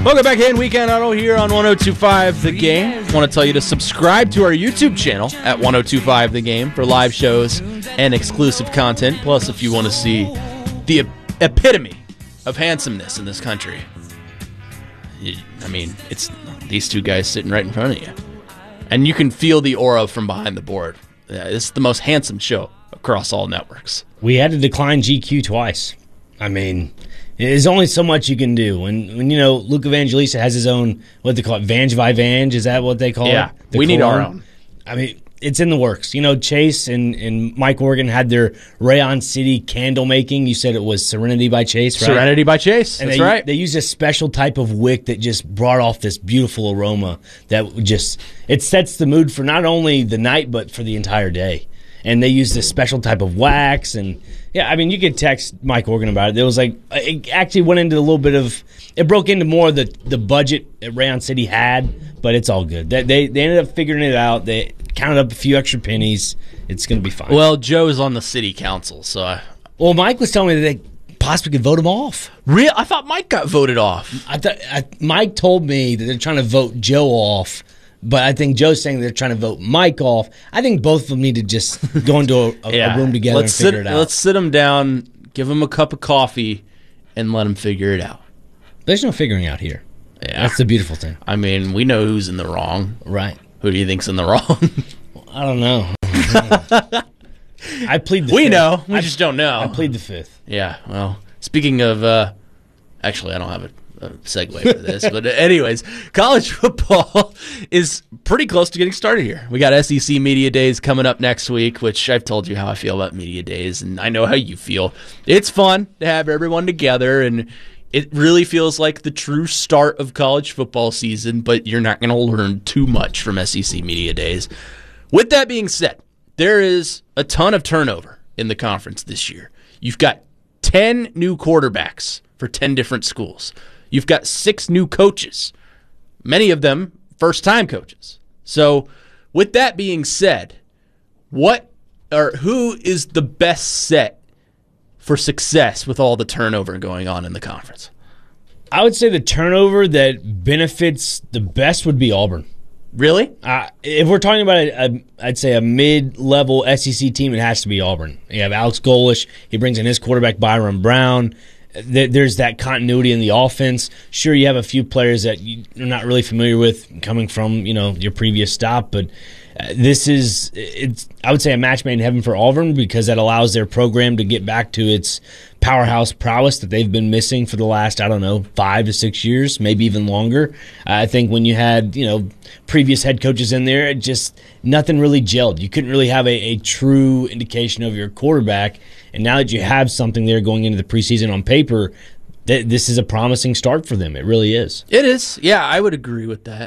Welcome back in Weekend Auto here on 102.5 The Game. Want to tell you to subscribe to our YouTube channel at 102.5 The Game for live shows and exclusive content. Plus, if you want to see the epitome of handsomeness in this country, I mean, it's these two guys sitting right in front of you. And you can feel the aura from behind the board. This is the most handsome show across all networks. We had to decline GQ twice. I mean, there's only so much you can do. When you know, Luke Evangelista has his own, what they call it, Vange by Vange, is that what they call it? Yeah, we need our own. I mean, it's in the works. You know, Chase and Mike Organ had their Rayon City candle making. You said it was Serenity by Chase, right? Serenity by Chase, that's right. They used a special type of wick that just brought off this beautiful aroma that just, it sets the mood for not only the night, but for the entire day. And they used this special type of wax. And, yeah, I mean, you could text Mike Organ about it. It was like, it actually went into a little bit of, it broke into more of the budget that Rayon City had, but it's all good. They ended up figuring it out. They counted up a few extra pennies. It's going to be fine. Well, Joe's on the city council, so Well, Mike was telling me that they possibly could vote him off. Really? I thought Mike got voted off. Mike told me that they're trying to vote Joe off, but I think Joe's saying they're trying to vote Mike off. I think both of them need to just go into a room together and figure it out. Let's sit them down, give them a cup of coffee, and let them figure it out. There's no figuring out here. Yeah. That's the beautiful thing. I mean, we know who's in the wrong. Right. Who do you think's in the wrong? I don't know. I plead the fifth. We know. We just don't know. I plead the fifth. Yeah. Well, speaking of, actually, I don't have a segue for this, but anyways, college football is pretty close to getting started here. We got SEC Media Days coming up next week, which I've told you how I feel about Media Days, and I know how you feel. It's fun to have everyone together, and it really feels like the true start of college football season, but you're not going to learn too much from SEC Media Days. With that being said, there is a ton of turnover in the conference this year. You've got 10 new quarterbacks for 10 different schools. You've got 6 new coaches, many of them first-time coaches. So with that being said, who is the best set for success with all the turnover going on in the conference? I would say the turnover that benefits the best would be Auburn. Really? If we're talking about, I'd say a mid-level SEC team, it has to be Auburn. You have Alex Golesh. He brings in his quarterback, Byron Brown. There's that continuity in the offense. Sure, you have a few players that you're not really familiar with coming from, your previous stop, but it's I would say a match made in heaven for Auburn because that allows their program to get back to its powerhouse prowess that they've been missing for the last, 5 to 6 years, maybe even longer. I think when you had, previous head coaches in there, it just nothing really gelled. You couldn't really have a true indication of your quarterback. And now that you have something there going into the preseason on paper, this is a promising start for them. It really is. It is. Yeah, I would agree with that.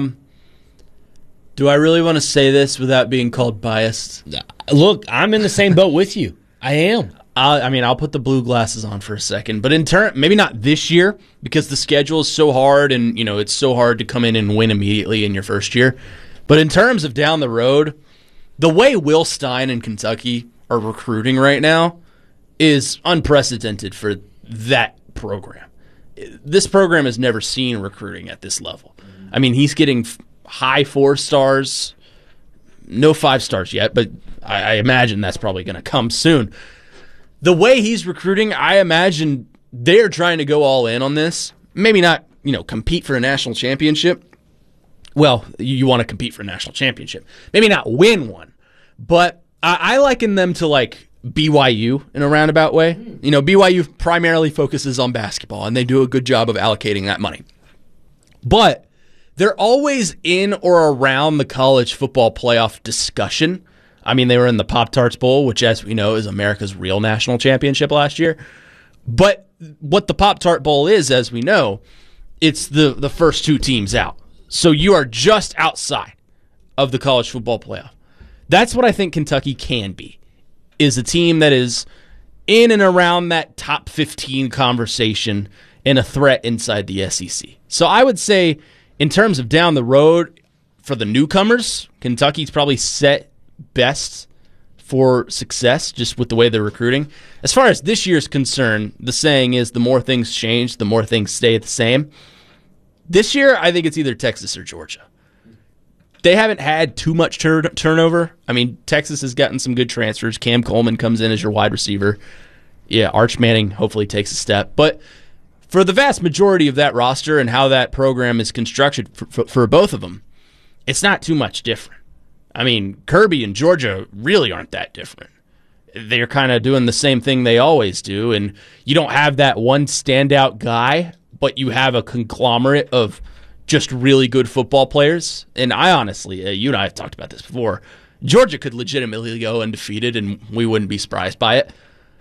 Do I really want to say this without being called biased? Look, I'm in the same boat with you. I am. I'll put the blue glasses on for a second, but in turn, maybe not this year because the schedule is so hard and, it's so hard to come in and win immediately in your first year. But in terms of down the road, the way Will Stein and Kentucky are recruiting right now is unprecedented for that program. This program has never seen recruiting at this level. I mean, he's getting high 4 stars, no 5 stars yet, but I imagine that's probably going to come soon. The way he's recruiting, I imagine they're trying to go all in on this. Maybe not, compete for a national championship. Well, you want to compete for a national championship. Maybe not win one, but I liken them to like BYU in a roundabout way. BYU primarily focuses on basketball, and they do a good job of allocating that money. But they're always in or around the college football playoff discussion. I mean, they were in the Pop-Tarts Bowl, which, as we know, is America's real national championship last year. But what the Pop-Tart Bowl is, as we know, it's the first 2 teams out. So you are just outside of the college football playoff. That's what I think Kentucky can be, is a team that is in and around that top 15 conversation and a threat inside the SEC. So I would say, in terms of down the road, for the newcomers, Kentucky's probably set best for success just with the way they're recruiting. As far as this year's concerned, the saying is the more things change, the more things stay the same. This year, I think it's either Texas or Georgia. They haven't had too much turnover. I mean, Texas has gotten some good transfers. Cam Coleman comes in as your wide receiver. Yeah, Arch Manning hopefully takes a step. But for the vast majority of that roster and how that program is constructed for both of them, it's not too much different. I mean, Kirby and Georgia really aren't that different. They're kind of doing the same thing they always do, and you don't have that one standout guy, but you have a conglomerate of just really good football players. And I honestly, you and I have talked about this before, Georgia could legitimately go undefeated, and we wouldn't be surprised by it.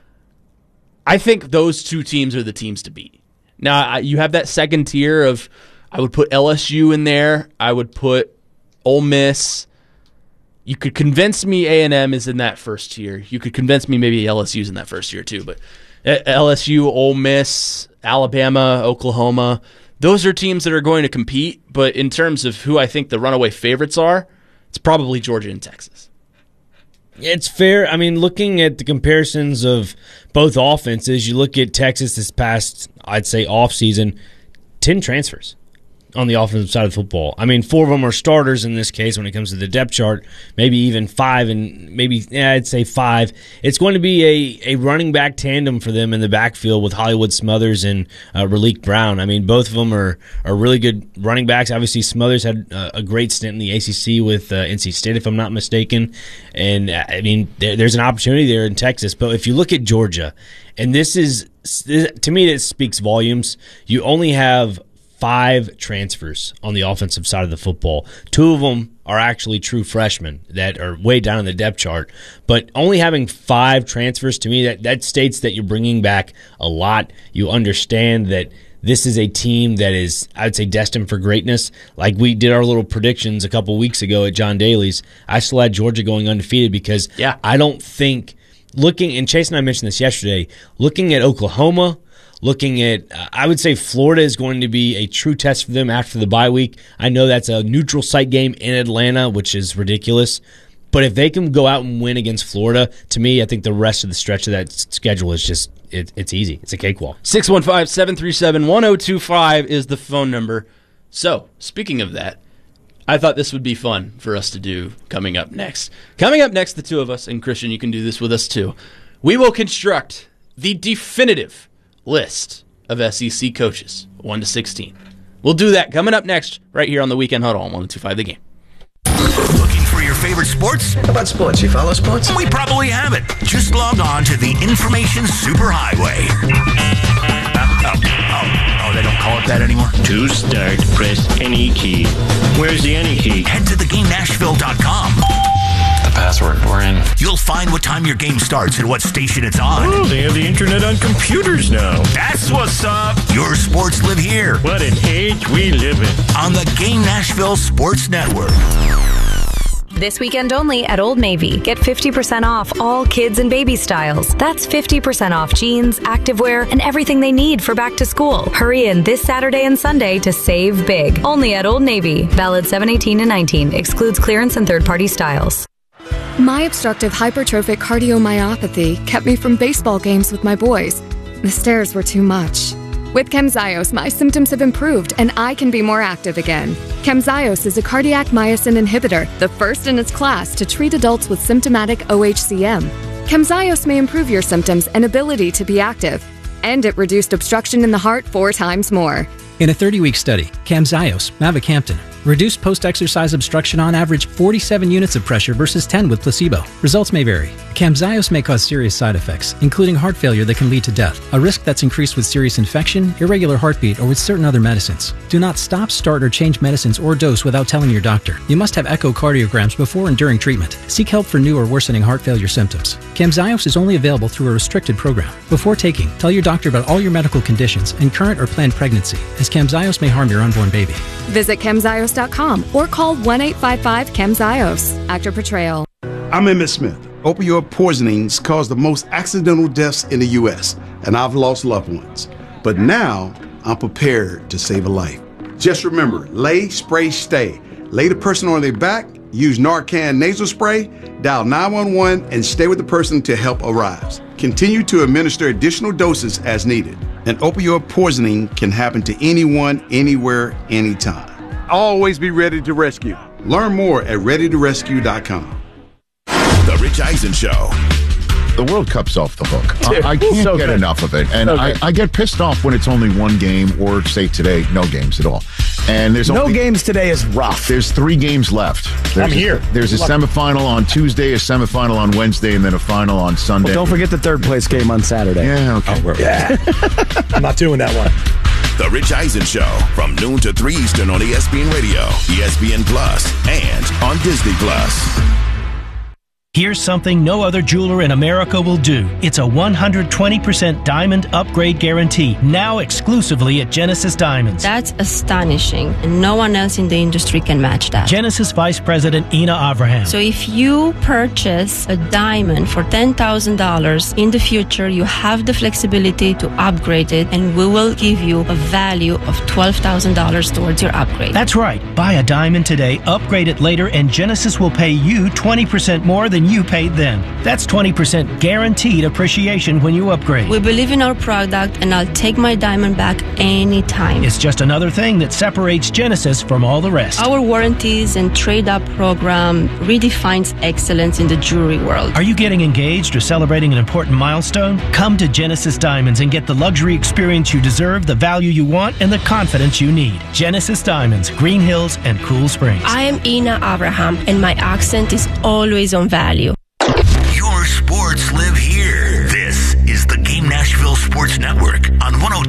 I think those two teams are the teams to beat. Now, you have that second tier of, I would put LSU in there. I would put Ole Miss. You could convince me A&M is in that first tier. You could convince me maybe LSU's in that first tier too. But LSU, Ole Miss, Alabama, Oklahoma, those are teams that are going to compete. But in terms of who I think the runaway favorites are, it's probably Georgia and Texas. It's fair. I mean, looking at the comparisons of both offenses, you look at Texas this past, I'd say, offseason, 10 transfers on the offensive side of football. I mean, 4 of them are starters in this case when it comes to the depth chart, maybe even 5, and maybe, I'd say 5. It's going to be a running back tandem for them in the backfield with Hollywood Smothers and Raleek Brown. I mean, both of them are really good running backs. Obviously, Smothers had a great stint in the ACC with NC State, if I'm not mistaken. And, I mean, there's an opportunity there in Texas. But if you look at Georgia, and this is, to me, this speaks volumes. You only have 5 transfers on the offensive side of the football. 2 of them are actually true freshmen that are way down in the depth chart. But only having 5 transfers, to me, that states that you're bringing back a lot. You understand that this is a team that is, I would say, destined for greatness. Like we did our little predictions a couple weeks ago at John Daly's, I still had Georgia going undefeated because I don't think, and Chase and I mentioned this yesterday, looking at Oklahoma, looking at, I would say Florida is going to be a true test for them after the bye week. I know that's a neutral site game in Atlanta, which is ridiculous. But if they can go out and win against Florida, to me, I think the rest of the stretch of that schedule is just, it's easy. It's a cakewalk. 615-737-1025 is the phone number. So, speaking of that, I thought this would be fun for us to do coming up next. Coming up next, the two of us, and Christian, you can do this with us too, we will construct the definitive list of SEC coaches, 1 to 16. We'll do that coming up next, right here on the Weekend Huddle on 102.5 The Game. Looking for your favorite sports? How about sports? You follow sports? We probably have it. Just log on to the Information Superhighway. Oh, they don't call it that anymore? To start, press any key. Where's the any key? Head to theGameNashville.com. Password. We're in. You'll find what time your game starts and what station it's on. Oh, they have the internet on computers now. That's what's up. Your sports live here. What an age we live in. On the Game Nashville Sports Network. This weekend only at Old Navy. Get 50% off all kids and baby styles. That's 50% off jeans, activewear, and everything they need for back to school. Hurry in this Saturday and Sunday to save big. Only at Old Navy. Valid 7/18-19. Excludes clearance and third-party styles. My obstructive hypertrophic cardiomyopathy kept me from baseball games with my boys. The stairs were too much. With Camzyos, my symptoms have improved and I can be more active again. Camzyos is a cardiac myosin inhibitor, the first in its class to treat adults with symptomatic OHCM. Camzyos may improve your symptoms and ability to be active, and it reduced obstruction in the heart 4 times more. In a 30-week study, Camzyos, mavacamten, reduced post-exercise obstruction on average 47 units of pressure versus 10 with placebo. Results may vary. Camzyos may cause serious side effects, including heart failure that can lead to death, a risk that's increased with serious infection, irregular heartbeat, or with certain other medicines. Do not stop, start, or change medicines or dose without telling your doctor. You must have echocardiograms before and during treatment. Seek help for new or worsening heart failure symptoms. Camzyos is only available through a restricted program. Before taking, tell your doctor about all your medical conditions and current or planned pregnancy, as Camzyos may harm your unborn baby. Visit Camzyos.com or call 1-855-CAMZYOS. Actor Portrayal. I'm Emmett Smith. Opioid poisonings cause the most accidental deaths in the U.S., and I've lost loved ones. But now, I'm prepared to save a life. Just remember, lay, spray, stay. Lay the person on their back, use Narcan nasal spray, dial 911, and stay with the person until help arrives. Continue to administer additional doses as needed. And opioid poisoning can happen to anyone, anywhere, anytime. Always be ready to rescue. Learn more at readytorescue.com. The Rich Eisen Show. The World Cup's off the hook. I can't get enough of it. And I get pissed off when it's only one game, or say today, no games at all. And there's no games today is rough. There's 3 games left. I'm here. There's a semifinal on Tuesday, a semifinal on Wednesday, and then a final on Sunday. Well, don't forget the third place game on Saturday. Yeah, okay. I'm not doing that one. The Rich Eisen Show from noon to 3 Eastern on ESPN Radio, ESPN Plus, and on Disney Plus. Here's something no other jeweler in America will do. It's a 120% diamond upgrade guarantee, now exclusively at Genesis Diamonds. That's astonishing, and no one else in the industry can match that. Genesis Vice President Ina Avraham. So if you purchase a diamond for $10,000, in the future you have the flexibility to upgrade it, and we will give you a value of $12,000 towards your upgrade. That's right. Buy a diamond today, upgrade it later, and Genesis will pay you 20% more than you paid then. That's 20% guaranteed appreciation when you upgrade. We believe in our product, and I'll take my diamond back anytime. It's just another thing that separates Genesis from all the rest. Our warranties and trade-up program redefines excellence in the jewelry world. Are you getting engaged or celebrating an important milestone? Come to Genesis Diamonds and get the luxury experience you deserve, the value you want, and the confidence you need. Genesis Diamonds, Green Hills, and Cool Springs. I am Ina Avraham, and my accent is always on value.